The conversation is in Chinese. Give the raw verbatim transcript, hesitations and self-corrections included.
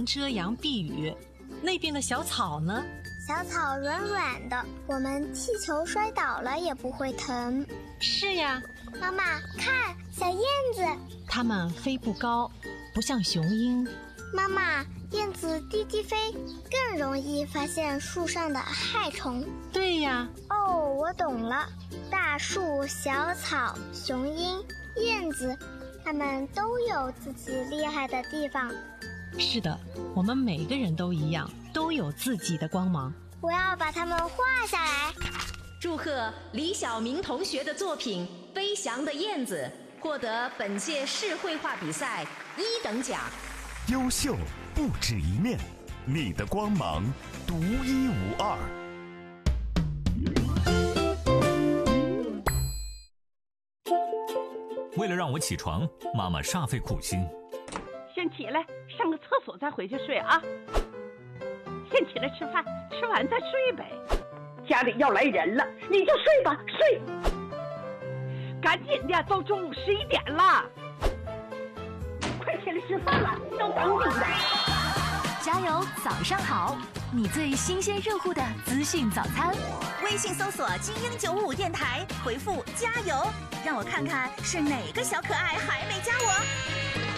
能遮阳避雨。那边的小草呢？ 小草软软的，我们踢球摔倒了也不会疼。 是呀。 妈妈，看，小燕子。 它们飞不高，不像雄鹰。 妈妈，燕子低低飞，更容易发现树上的害虫。 对呀。 哦，我懂了。大树、小草、雄鹰、燕子，它们都有自己厉害的地方。 是的，我们每个人都一样，都有自己的光芒。 我要把它们画下来。 祝贺李晓明同学的作品《飞翔的燕子》获得本届市绘画比赛一等奖。 优秀不止一面，你的光芒独一无二。 为了让我起床，妈妈煞费苦心。 先起来上个厕所再回去睡啊。先起来吃饭，吃完再睡呗。家里要来人了，你就睡吧，睡。赶紧的，都中午十一点了，快起来吃饭了，都等你呢。 加油，早上好！你最新鲜热乎的资讯早餐。 微信搜索精英九五五电台，回复加油，让我看看是哪个小可爱还没加我。